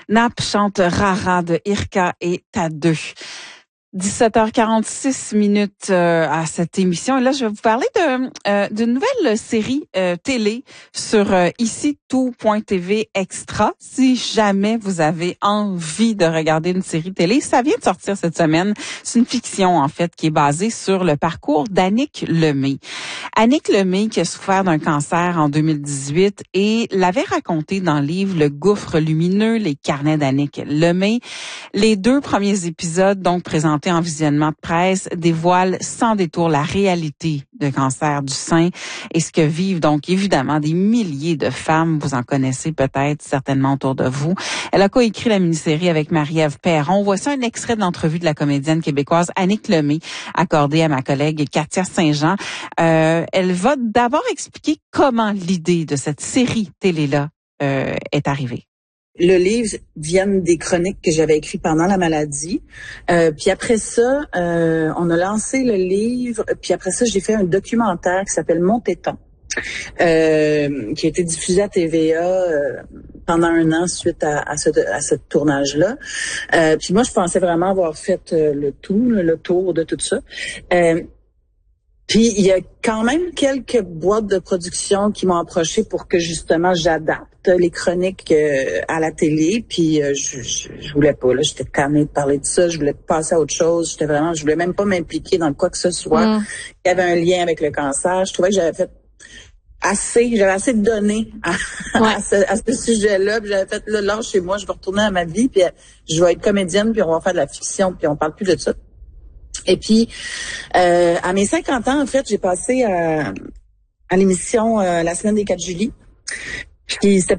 Nap chante Rara de Irka et Tadeu. 17h46 minutes à cette émission. Et là, je vais vous parler d'une nouvelle série télé sur ici tout.tv Extra. Si jamais vous avez envie de regarder une série télé, ça vient de sortir cette semaine. C'est une fiction, en fait, qui est basée sur le parcours d'Annick Lemay. Annick Lemay, qui a souffert d'un cancer en 2018 et l'avait raconté dans le livre Le gouffre lumineux, les carnets d'Annick Lemay. Les 2 premiers épisodes, donc présentés en visionnement de presse, dévoilent sans détour la réalité de cancer du sein et ce que vivent donc évidemment des milliers de femmes. Vous en connaissez peut-être certainement autour de vous. Elle a coécrit la mini-série avec Marie-Ève Perron. Voici un extrait de l'entrevue de la comédienne québécoise Annick Lemay accordée à ma collègue Katia Saint-Jean. Elle va d'abord expliquer comment l'idée de cette série télé-là est arrivée. Le livre vient des chroniques que j'avais écrites pendant la maladie. Puis après ça, on a lancé le livre. Puis après ça, j'ai fait un documentaire qui s'appelle Mon téton, qui a été diffusé à TVA pendant 1 an suite à ce tournage-là. Puis moi, je pensais vraiment avoir fait le tour de tout ça. Puis il y a quand même quelques boîtes de production qui m'ont approché pour que justement j'adapte les chroniques à la télé. Puis je voulais pas, là, j'étais tannée de parler de ça, je voulais passer à autre chose. Je voulais même pas m'impliquer dans quoi que ce soit. Il y avait un lien avec le cancer. Je trouvais que j'avais assez de données à ce sujet-là. Puis j'avais fait là chez moi, je vais retourner à ma vie, puis je vais être comédienne, puis on va faire de la fiction, puis on parle plus de ça. Et puis, à mes 50 ans, en fait, j'ai passé à l'émission La semaine des 4 juillet. Puis c'était